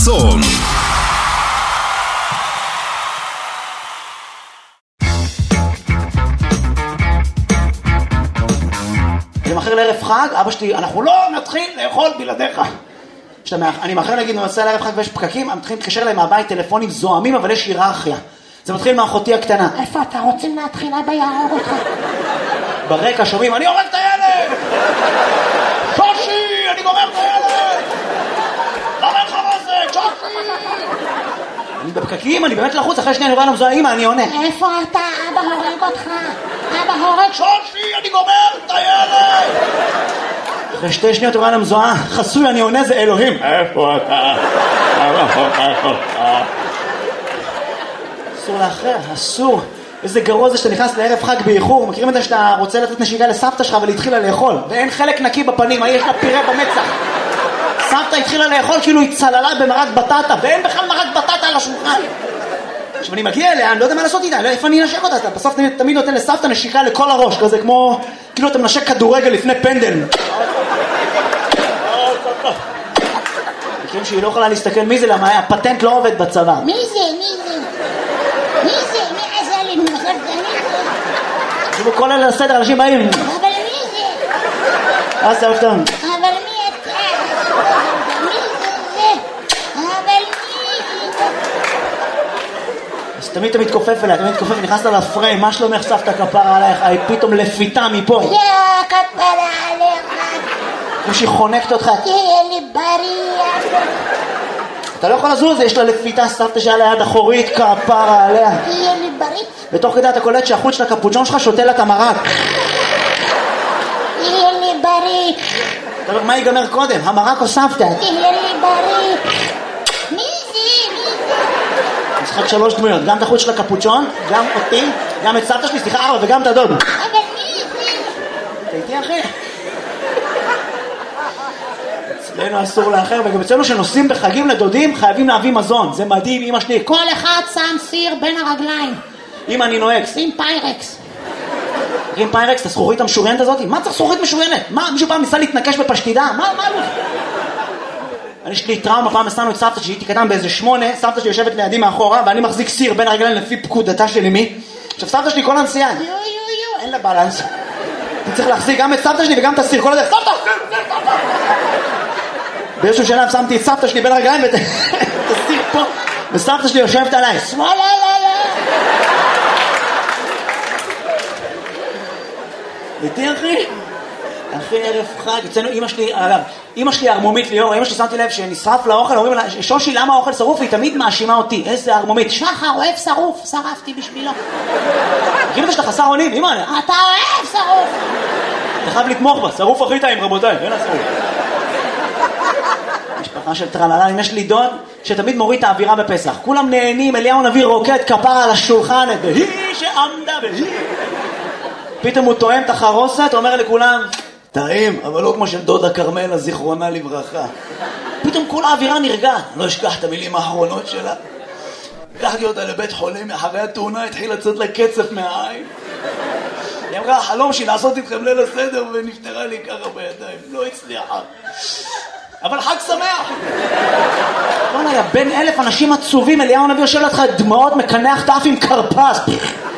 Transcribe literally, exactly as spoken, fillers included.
סון. אני מאחר לערב חג, אבא שלי, אנחנו לא נתחיל לאכול בלעדיך. אני מאחר להגיד, אני נוסע לערב חג ויש פקקים, הם מתחילים להתקשר להם מהבית טלפונים זוהמים, אבל יש היררכיה. זה מתחיל מאחותי הקטנה. איפה אתה רוצים להתחיל? אבא יהרוג אותך. ברקע שומעים, אני הורג את הילד! שושי, אני גומר את הילד! למה אין חרוזת? שושי! אני בפקקים, אני באמת לחוץ, אחרי שנייה אני רואה לנו זו האמא, אני עונה. איפה אתה? אבא הורג אותך. אבא הורג... שושי, אני גומר את הילד! אחרי שתי שניות רואה לנו זוהה, חסוי, אני עונה, זה אלוהים. איפה אתה? אבא הורג אותך. אסור לאחר, אסור. איזה גרוע זה שאתה נכנס לערב חג באיחור. מכירים את זה שאתה רוצה לתת נשיקה לסבתא שלך ולהתחילה לאכול ואין חלק נקי בפנים, יש לה פירה במצח. סבתא התחילה לאכול כאילו היא צללה במרק בטטה ואין בכלל מרק בטטה על השולחן. עכשיו אני מגיע אליה, אני לא יודע מה לעשות איתה, אני לא יודע איפה אני אנשק אותה. אתה בסוף תמיד, תמיד נותן לסבתא נשיקה לכל הראש, כזה כמו כאילו אתה מנשק כדורגל לפני פנדל. מכירים שהיא לא יכולה להסתכל מי זה, למה הפטנט לא עובד בצבא. מי זה? מי זה? מי זה? מי עשה לי? מי עשה לי? כאילו כל אלה לסדר, אנשים באים. אבל מי זה? אז סבתא. אבל מי אתה? מי זה? אבל מי זה? אז תמיד אתה מתכופף אליה, תמיד מתכופף, נכנסת לפריים, מה שלומך סבתא כפרה עלייך? היא פתאום לפיתה מפה. יא כפרה עליך. כמו שהיא חונקת אותך. תהיה לי בריא. אתה לא יכול לזוז, יש לה לפיתה סבתא שהיה ליד אחורית, כפרה עליה. תהיה לי בריא. בתוך כדי אתה קולט שהחוץ של הקפוצ'ון שלך שותה לה את המרק. תהיה לי בריא. אתה אומר, מה ייגמר קודם? המרק או סבתא? תהיה לי בריא. מי זה? מי זה? משחק שלוש דמויות, גם את החוץ של הקפוצ'ון, גם אותי, גם את סבתא שלי, סליחה ארבע, וגם את הדוד. אבל מי זה? אתה איתי אחי? אצלנו אסור לאחר, וגם אצלנו שנוסעים בחגים לדודים חייבים להביא מזון. זה מדהים, אמא שלי. כל אחד שם סיר בין הרגליים. אמא אני נוהג. שים פיירקס. עם פיירקס, את הזכורית המשוריינת הזאת? מה צריך זכורית משוריינת? מה, מישהו פעם ניסה להתנקש בפשטידה? מה, מה לא? אני יש לי טראומה, פעם נסענו את סבתא שהייתי קטן באיזה שמונה, סבתא שלי יושבת לידי מאחורה, ואני מחזיק סיר בין הרגליים לפי פקודתה של אמי. עכשיו סבתא שלי כל הנסיעה. יו יו יו, אין לה בלנס. אני צריך להחזיק גם את סבתא שלי וגם את הסיר, כל הדרך. סבתא! סבתא! באיזשהו שלב שמתי את סבתא שלי בין הרגליים ואת הסיר פה, וסבתא שלי יושבת עליי. שמאלה, לא, לא. איתי אחי? אחי ערב חג, אצלנו אמא שלי, אגב, אמא שלי ארמומית ליאור, אמא שלי שמתי לב שנשרף לאוכל, אומרים לה, שושי למה האוכל שרוף? היא תמיד מאשימה אותי, איזה ארמומית. שחר אוהב שרוף, שרפתי בשבילו. מכיר את זה שאתה חסר אונים? אמא, אתה אוהב שרוף. אתה חייב לתמוך בה, שרוף הכי טעים רבותיי, אין השרוף. משפחה של טרללה, אם יש לי דוד שתמיד מוריד את האווירה בפסח, כולם נהנים, אליהו נביא רוקד כפרה על השולחן, והיא שעמדה והיא. פתאום הוא טועם את החרוסת, אומר לכולם, טעים, אבל לא כמו של דודה קרמלה, זיכרונה לברכה. פתאום כל האווירה נרגעת, לא אשכח את המילים האחרונות שלה. לקחתי אותה לבית חולים, אחרי התאונה התחיל לצאת לה קצף מהעין. היא אמרה, החלום שלי לעשות איתכם ליל הסדר, ונפטרה לי ככה בידיים, לא הצליחה. אבל חג שמח. לא נהיה, בין אלף אנשים עצובים, אליהו נביא יושב לך דמעות, מקנח תאף עם קרפס.